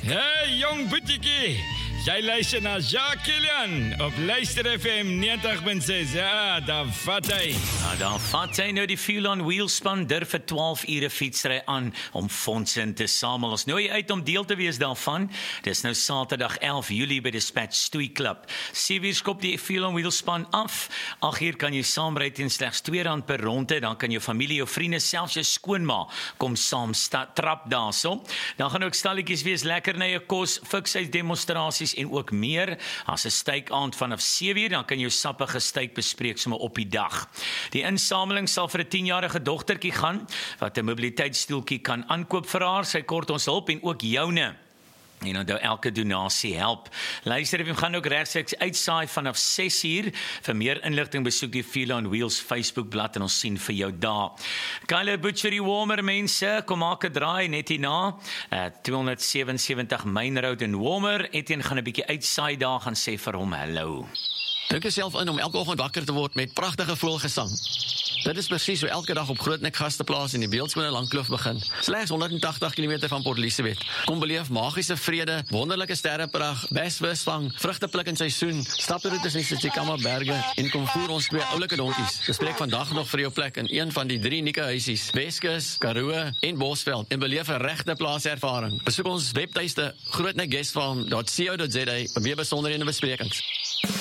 Hey, jong boetiekie. Jy luister na Jacques Kilian op Luister FM 90.6. Ja, dan vat hy. Dan vat hy nou die Fuel on Wheels span durf vir 12 ure fietsry aan om fondse in te samel. Ons nooi uit om deel te wees daarvan. Dis nou Saterdag 11 Julie by Dispatch Stoei Klub. 7 uur skop die Fuel on Wheels span af. 8 uur kan jy saamry teen slegs R2 per ronde. Dan kan jou familie, jou vriende, selfs jou skoonma kom saam trap daarso. Dan gaan ook stalletjies wees, lekkernye kos, fikshuisdemonstrasies en ook meer. As 'n steikaand vanaf 7 uur, dan kan jou sappige steak bespreek sommer op die dag. Die insameling sal vir 'n 10-jarige dogtertjie gaan, wat 'n mobiliteitsstoeltjie kan aankoop vir haar. Sy kort ons hulp en ook joune. En onthou, elke donasie help. Luister, we gaan ook regstreeks uitsaai vanaf 6 uur. Vir meer inligting besoek die Fuel on Wheels Facebookblad en ons sien vir jou daar. Kyler Butchery Warmer, mense, kom maak 'n draai net hierna. 277 Main Road in Warmer. Etienne gaan 'n bietjie uitsaai daar, gaan sê vir hom hallo. Druk jouself in om elke oggend wakker te word met pragtige voëlgesang. Dit is presies hoe elke dag op Grootnek Gasteplaas in die beeldskone Langkloof begin. Slegs 180 km van Port Elizabeth. Kom beleef magiese vrede, wonderlike sterrepragt, besvisvang, vrugtepluk in seisoen, staproetes in die Tsitsikamma berge en kom voer ons 2 oulike donkies. Bespreek vandag nog vir jou plek in een van die 3 unieke huisies, Weskus, Karoo en Bosveld en beleef 'n regte plaaservaring. Besoek ons webtuiste grootnekguestfarm.co.za vir meer besonderhede en besprekings.